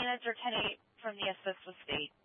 minutes or 10:08 from the Assist with State.